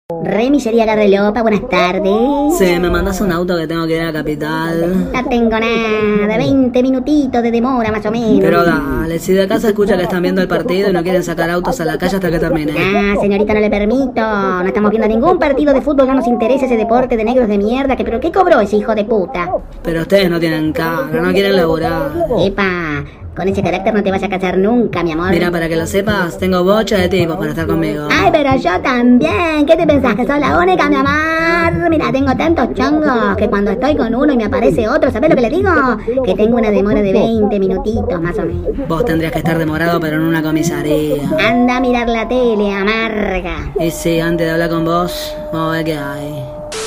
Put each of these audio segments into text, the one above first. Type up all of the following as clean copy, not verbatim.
Remy sería Garrelopa, buenas tardes. Sí, me mandas un auto que tengo que ir a la capital. No tengo nada, 20 minutitos de demora más o menos. Pero dale, si de acá se escucha que están viendo el partido y no quieren sacar autos a la calle hasta que termine. Ah, señorita, no le permito. No estamos viendo ningún partido de fútbol, no nos interesa ese deporte de negros de mierda. ¿Pero qué cobró ese hijo de puta? Pero ustedes no tienen cara, no quieren laburar. Epa, con ese carácter no te vas a casar nunca, mi amor. Mira, para que lo sepas, tengo bocha de tipos para estar conmigo. Ay, pero yo también. ¿Qué te pensás? ¿Que soy la única, mi amor? Mira, tengo tantos chongos que cuando estoy con uno y me aparece otro, ¿sabés lo que le digo? Que tengo una demora de 20 minutitos, más o menos. Vos tendrías que estar demorado, pero en una comisaría. Anda a mirar la tele, amarga. Y sí, antes de hablar con vos, vamos a ver qué hay.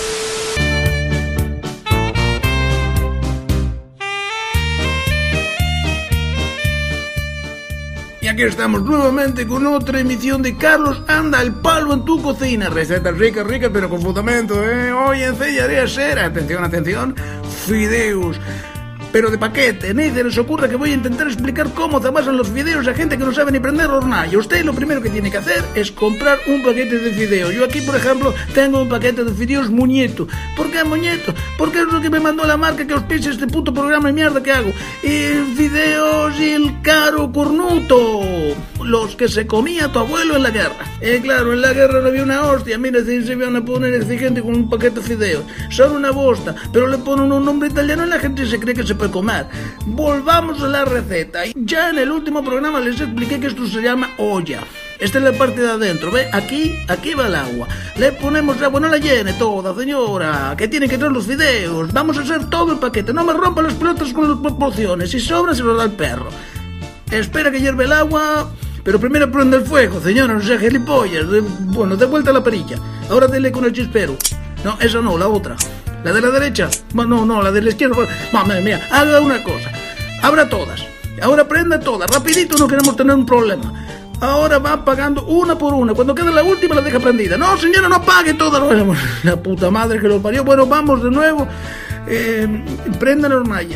Y aquí estamos nuevamente con otra emisión de Carlos Anda al Palo en tu cocina. Recetas ricas, pero con fundamento, ¿eh? Hoy enseñaré a hacer, atención, fideos. Pero de paquete, ni se les ocurra que voy a intentar explicar cómo se amasan los fideos a gente que no sabe ni prender hornalla. Usted lo primero que tiene que hacer es comprar un paquete de fideos. Yo aquí, por ejemplo, tengo un paquete de fideos Muñeto. ¿Por qué Muñeto? Porque es lo que me mandó la marca que auspicia este puto programa de mierda que hago. Fideos y el caro cornuto. Los que se comía tu abuelo en la guerra. Claro, en la guerra no había una hostia. Mira, si se iban a poner exigente con un paquete de fideos. Son una bosta, pero le ponen un nombre italiano y la gente se cree que se puede comer. Volvamos a la receta. Ya en el último programa les expliqué que esto se llama olla. Esta es la parte de adentro, ¿ve? Aquí va el agua. Le ponemos agua, no la llene toda, señora. Que tiene que traer los fideos. Vamos a hacer todo el paquete. No me rompa las pelotas con las proporciones. Si sobra, se lo da el perro. Espera que hierve el agua. Pero primero prende el fuego, señora, no sea gilipollas. Bueno, de vuelta a la perilla. Ahora dele con el chispero. No, esa no, la otra. ¿La de la derecha? No, la de la izquierda. Madre mía, haga una cosa. Abra todas. Ahora prenda todas. Rapidito, no queremos tener un problema. Ahora va apagando una por una. Cuando quede la última la deja prendida. No, señora, no apague todas. La puta madre que lo parió. Bueno, vamos de nuevo. Prenda la hornalla.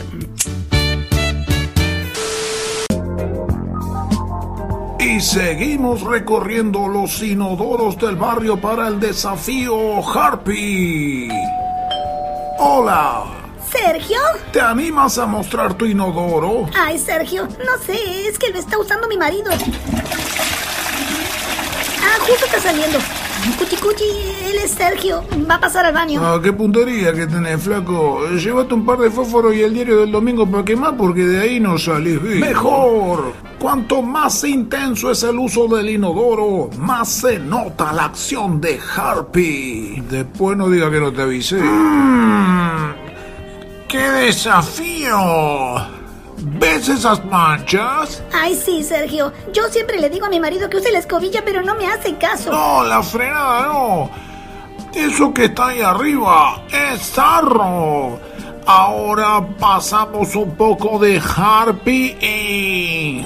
Y seguimos recorriendo los inodoros del barrio para el desafío Harpy. Hola. ¿Sergio? ¿Te animas a mostrar tu inodoro? Ay, Sergio, no sé, es que lo está usando mi marido. Ah, justo está saliendo. Cuchi, él es Sergio, va a pasar al baño. Ah, qué puntería que tenés, flaco. Llévate un par de fósforos y el diario del domingo para quemar, porque de ahí no salís bien. ¡Mejor! Cuanto más intenso es el uso del inodoro, más se nota la acción de Harpy. Después no diga que no te avisé. ¡Qué desafío! ¿Ves esas manchas? Ay, sí, Sergio. Yo siempre le digo a mi marido que use la escobilla, pero no me hace caso. No, la frenada no. Eso que está ahí arriba es sarro. Ahora pasamos un poco de Harpy y...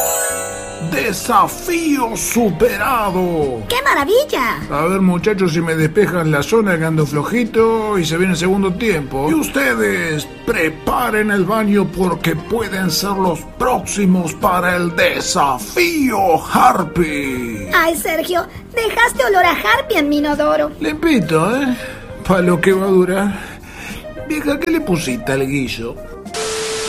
¡desafío superado! ¡Qué maravilla! A ver, muchachos, si me despejan la zona que ando flojito y se viene el segundo tiempo. Y ustedes, preparen el baño porque pueden ser los próximos para el desafío Harpy. Ay, Sergio, dejaste olor a Harpy en mi inodoro. Limpito, ¿eh? Para lo que va a durar. Vieja, ¿qué le pusiste al guiso?